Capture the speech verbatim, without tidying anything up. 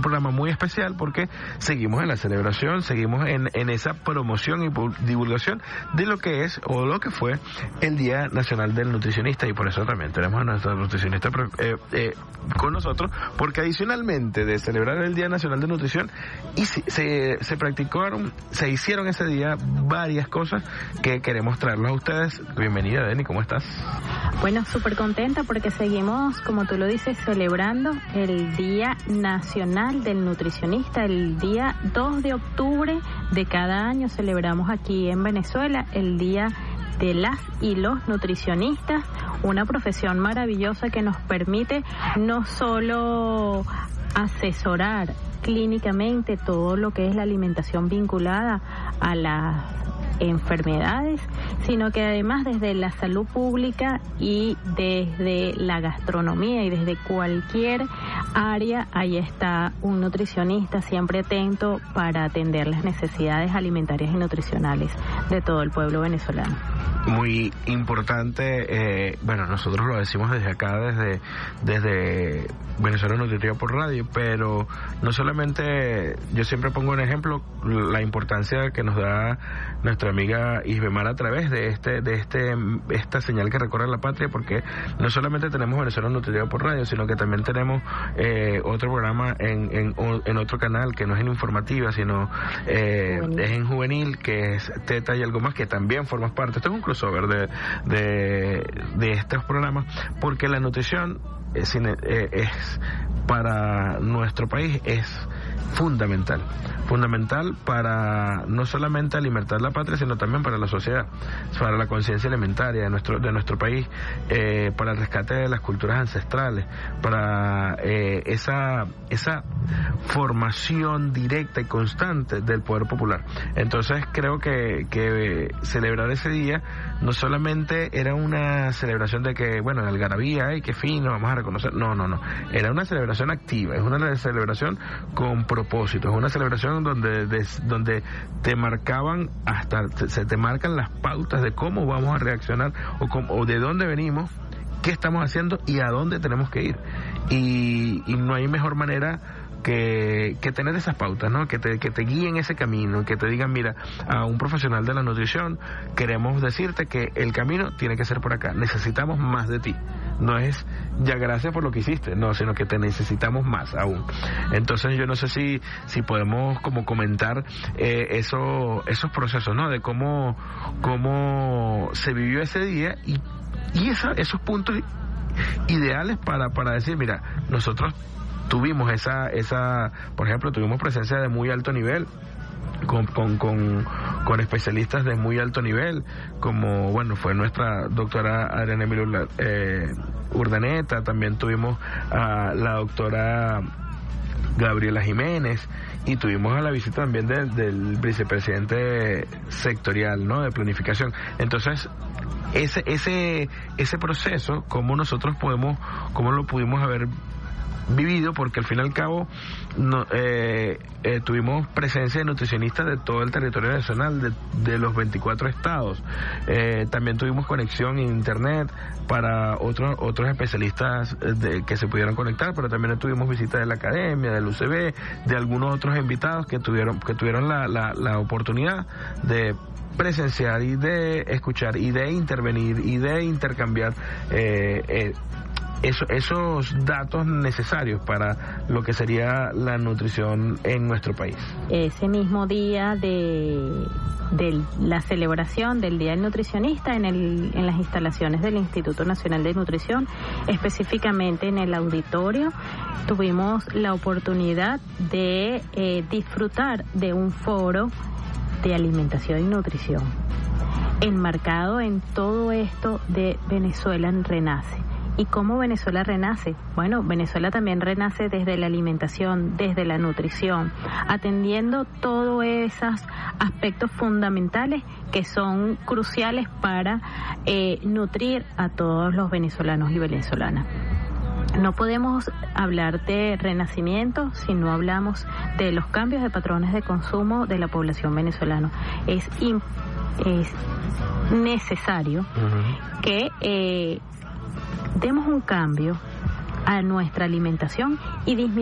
programa muy especial porque seguimos en la celebración, seguimos en, en esa promoción y divulgación de lo que es o lo que fue el Día Nacional del Nutricionista, y por eso también tenemos a nuestro nutricionista eh, eh, con nosotros, porque adicionalmente de celebrar el Día Nacional de Nutrición y se, se, se practicaron, se hicieron ese día varias cosas que queremos traerlos a ustedes. Bienvenida, Deni, ¿cómo estás? Bueno, súper contenta porque seguimos, como tú lo dices, celebrando el Día Nacional del Nutricionista. El día dos de octubre de cada año celebramos aquí en Venezuela el Día de las y los nutricionistas, una profesión maravillosa que nos permite no solo asesorar clínicamente todo lo que es la alimentación vinculada a las enfermedades, sino que además desde la salud pública y desde la gastronomía y desde cualquier área, ahí está un nutricionista siempre atento para atender las necesidades alimentarias y nutricionales de todo el pueblo venezolano. Muy importante, eh, bueno, nosotros lo decimos desde acá, desde desde Venezuela Nutritiva por Radio, pero no solamente, yo siempre pongo un ejemplo, la importancia que nos da nuestra amiga Isbemar a través de este de este esta señal que recorre la patria, porque no solamente tenemos Venezuela Nutritiva por Radio, sino que también tenemos eh, otro programa en, en en otro canal que no es en Informativa, sino eh, es en Juvenil, que es Teta y algo más, que también formas parte. Esto es un crossover de, de, de estos programas, porque la nutrición es, es para nuestro país es fundamental, fundamental para no solamente alimentar la patria, sino también para la sociedad, para la conciencia alimentaria de nuestro de nuestro país, eh, para el rescate de las culturas ancestrales, para eh, esa esa formación directa y constante del poder popular. Entonces creo que que celebrar ese día no solamente era una celebración de que, bueno, en algarabía, ay, qué fino, vamos a reconocer, no, no, no, era una celebración activa, es una celebración con propósito, es una celebración donde de, donde te marcaban hasta, se te marcan las pautas de cómo vamos a reaccionar o, cómo, o de dónde venimos, qué estamos haciendo y a dónde tenemos que ir. Y, y no hay mejor manera que, que tener esas pautas, ¿no? Que te, que te guíen ese camino, que te digan, mira, a un profesional de la nutrición queremos decirte que el camino tiene que ser por acá, necesitamos más de ti. No es ya gracias por lo que hiciste, no, sino que te necesitamos más aún. Entonces yo no sé si si podemos como comentar eh, eso, esos procesos, ¿no? De cómo cómo se vivió ese día y y esa, esos puntos ideales para para decir, mira, nosotros tuvimos esa esa, por ejemplo, tuvimos presencia de muy alto nivel. Con, con, con, con especialistas de muy alto nivel, como, bueno, fue nuestra doctora Adriana Emilio eh, Urdaneta, también tuvimos a la doctora Gabriela Jiménez, y tuvimos a la visita también de, del vicepresidente sectorial, ¿no?, de planificación. Entonces, ese ese ese proceso, cómo nosotros podemos, cómo lo pudimos haber vivido, porque al fin y al cabo no, eh, eh, tuvimos presencia de nutricionistas de todo el territorio nacional, de, de los veinticuatro estados. Eh, también tuvimos conexión en internet para otros otros especialistas de, que se pudieron conectar, pero también tuvimos visita de la academia, del U C B, de algunos otros invitados que tuvieron que tuvieron la, la, la oportunidad de presenciar y de escuchar y de intervenir y de intercambiar eh, eh, Eso, esos datos necesarios para lo que sería la nutrición en nuestro país. Ese mismo día de, de la celebración del Día del Nutricionista en, el, en las instalaciones del Instituto Nacional de Nutrición, específicamente en el auditorio, tuvimos la oportunidad de eh, disfrutar de un foro de alimentación y nutrición, enmarcado en todo esto de Venezuela Renace. ¿Y cómo Venezuela renace? Bueno, Venezuela también renace desde la alimentación, desde la nutrición, atendiendo todos esos aspectos fundamentales que son cruciales para eh, nutrir a todos los venezolanos y venezolanas. No podemos hablar de renacimiento si no hablamos de los cambios de patrones de consumo de la población venezolana. Es, in, es necesario uh-huh. que eh, demos un cambio a nuestra alimentación y disminuir